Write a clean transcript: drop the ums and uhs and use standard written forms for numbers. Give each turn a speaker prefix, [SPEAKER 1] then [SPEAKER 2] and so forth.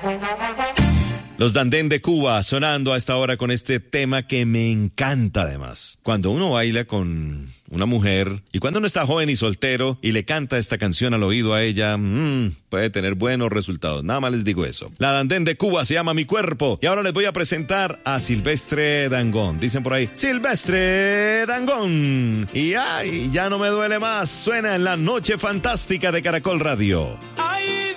[SPEAKER 1] Los Dandén de Cuba sonando a esta hora con este tema que me encanta además. Cuando uno baila con una mujer y cuando uno está joven y soltero y le canta esta canción al oído a ella, puede tener buenos resultados. Nada más les digo eso. La Dandén de Cuba se llama Mi Cuerpo y ahora les voy a presentar a Silvestre Dangond. Dicen por ahí, Silvestre Dangond. Y ay, ya no me duele más. Suena en la noche fantástica de Caracol Radio.
[SPEAKER 2] Ay,